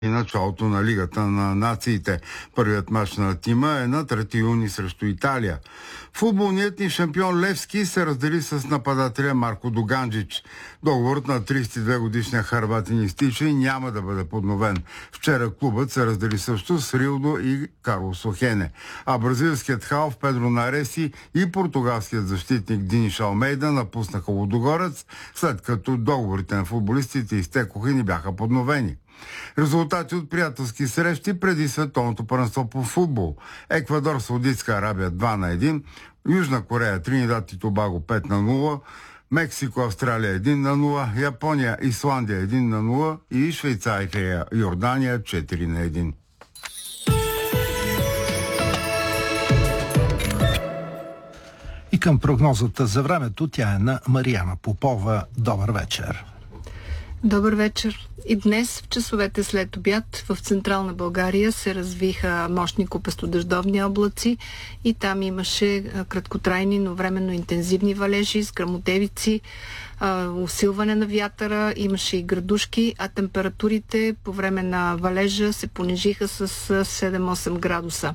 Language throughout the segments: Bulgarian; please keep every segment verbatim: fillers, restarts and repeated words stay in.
и началото на Лигата на нациите. Първият мач на тима е на трети юни срещу Италия. Футболният ни шампион Левски се раздели с нападателя Марко Доганджич. Договорът на тридесет и две годишния хърватин изтича и няма да бъде подновен. Вчера клубът се раздели също с Рилдо и Карлос Охене. А бразилският халф Педро Нареси и португалският защитник Диниш Алмейда напуснаха Лудогорец, след като договорите на футболистите изтекоха и не бяха подновени. Резултати от приятелски срещи преди световното първенство по футбол. Еквадор, Саудитска Арабия два на един, Южна Корея, Тринидад и Тобаго пет на нула, Мексико, Австралия един на нула, Япония, Исландия един на нула и Швейцария, Йордания четири на един. И към прогнозата за времето, тя е на Мариана Попова. Добър вечер. Добър вечер. И днес в часовете след обяд в Централна България се развиха мощни купестодъждовни облаци и там имаше краткотрайни, но временно интензивни валежи с гръмотевици, усилване на вятъра, имаше и градушки, а температурите по време на валежа се понижиха с седем-осем градуса.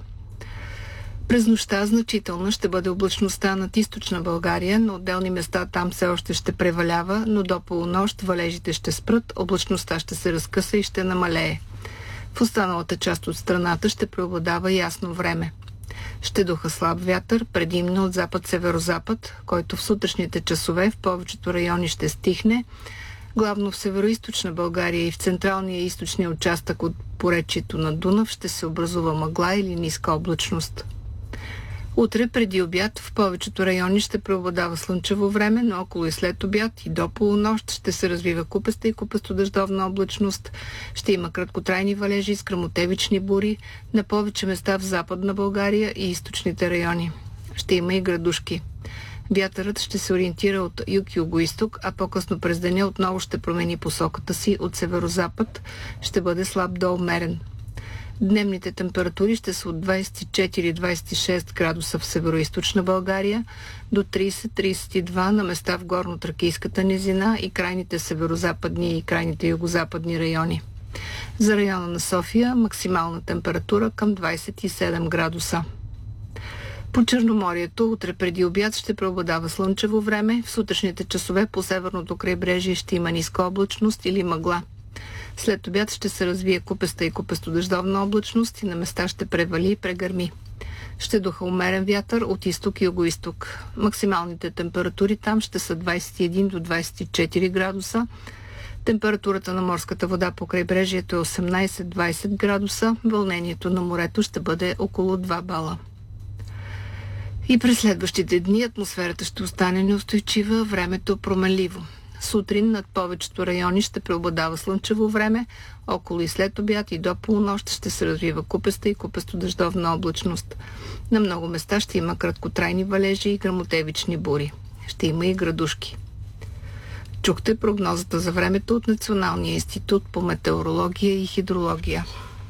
През нощта значителна ще бъде облачността над източна България. На отделни места там все още ще превалява, но до полунощ валежите ще спрат, облачността ще се разкъса и ще намалее. В останалата част от страната ще преобладава ясно време. Ще духа слаб вятър, предимно от запад-северозапад, който в сутрешните часове в повечето райони ще стихне. Главно в североизточна България и в централния и източния участък от поречието на Дунав ще се образува мъгла или ниска облачност. Утре преди обяд в повечето райони ще преобладава слънчево време, но около и след обяд и до полунощ ще се развива купеста и купестодъждовна облачност. Ще има краткотрайни валежи с гръмотевични бури на повече места в Западна България и източните райони. Ще има и градушки. Вятърът ще се ориентира от юг-югоизток, а по-късно през деня отново ще промени посоката си от северозапад, ще бъде слаб до умерен. Дневните температури ще са от двадесет и четири до двадесет и шест градуса в североизточна България до тридесет до тридесет и два на места в горно-тракийската низина и крайните северозападни и крайните югозападни райони. За района на София максимална температура към двадесет и седем градуса. По Черноморието утре преди обяд ще преобладава слънчево време. В сутрешните часове по северното крайбрежие ще има ниска облачност или мъгла. След обяд ще се развие купеста и купестодъждовна облачност и на места ще превали и прегърми. Ще духа умерен вятър от изток и югоизток. Максималните температури там ще са двадесет и един до двадесет и четири градуса. Температурата на морската вода по крайбрежието е осемнадесет до двадесет градуса. Вълнението на морето ще бъде около два бала. И през следващите дни атмосферата ще остане неустойчива, времето променливо. Сутрин над повечето райони ще преобладава слънчево време, около и след обяд и до полунощ ще се развива купеста и купестодъждовна облачност. На много места ще има краткотрайни валежи и гръмотевични бури. Ще има и градушки. Чухте прогнозата за времето от Националния институт по метеорология и хидрология.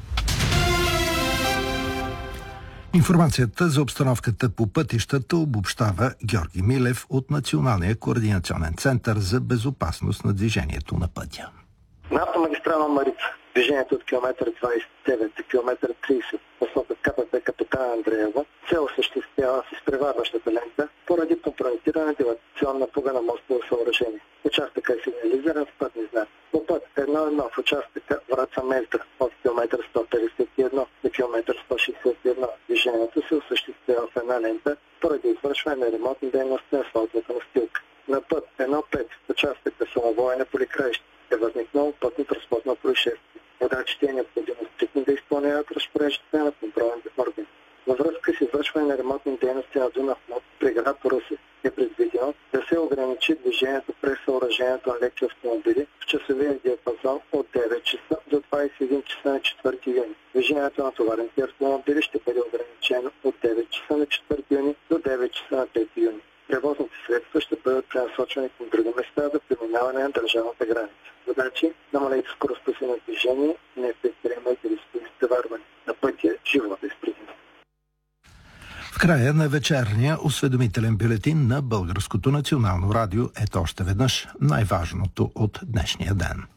Информацията за обстановката по пътищата обобщава Георги Милев от Националния координационен център за безопасност на движението на пътя. На автомагистрала Марица движението от километър двадесет и девет до километър тридесет посока КПП Капитана Андреева се осъществява с изпреварващата лента поради компрометирана дилатационна пуга на мостово съоръжение. Участъка е сигнализиран с пътни знаци. По път едно едно в участъка Враца-Мездра от километър сто петдесет и едно до километър сто шестдесет и едно движението се осъществява в една лента поради извършване на ремонтни дейности на асфалтовата настилка. На път едно пет в участъка Самовойна Поликраище е възникнало пътно-транспортно происшествие. Водачите е необходимо стрикно да изпълняват разпореждането на контролните органи. Във връзка с извършване на ремонтни дейности на Дунав мост при град Русе е предвидено да се ограничи движението през съоръжението на леки автомобили в часовия диапазон от девет часа до двадесет и един часа на четвърти юни. Движението на товарните автомобили ще бъде ограничено от девет часа на четвърти юни до девет часа на пети юни. Превозните средства ще бъдат пренасочени към други места за преминаване на държавната граница. Задачи: намалете скоростта си на движение и не предприемайте рискови изпреварвания. На пътя живота е предимство. В края на вечерния осведомителен бюлетин на Българското национално радио ето още веднъж най-важното от днешния ден.